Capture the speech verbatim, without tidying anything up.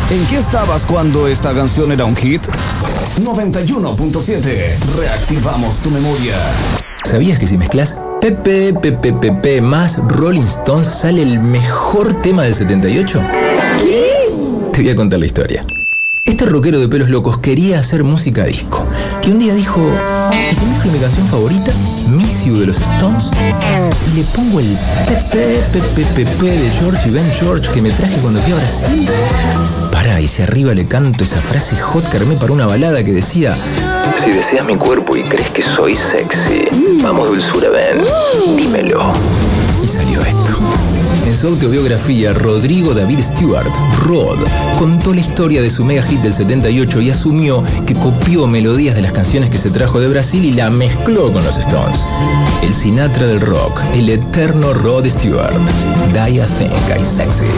¿En qué estabas cuando esta canción era un hit? noventa y uno punto siete. Reactivamos tu memoria. ¿Sabías que si mezclas Pepe, Pepe, Pepe más Rolling Stones sale el mejor tema del setenta y ocho? ¿Qué? Te voy a contar la historia. Este rockero de pelos locos quería hacer música disco. Y un día dijo, ¿y si mezclo mi canción favorita, Miss You de los Stones? Y le pongo el Pepe, Pepe, Pepe de George y Ben George que me traje cuando fui a Brasil. Pará, y si arriba le canto esa frase hot que armé para una balada que decía: si deseas mi cuerpo y crees que soy sexy, vamos dulzura, ven, dímelo. Y salió esto. En su autobiografía, Rodrigo David Stewart, Rod, contó la historia de su mega hit del setenta y ocho y asumió que copió melodías de las canciones que se trajo de Brasil y la mezcló con los Stones. El Sinatra del rock, el eterno Rod Stewart. Die I think I sexy.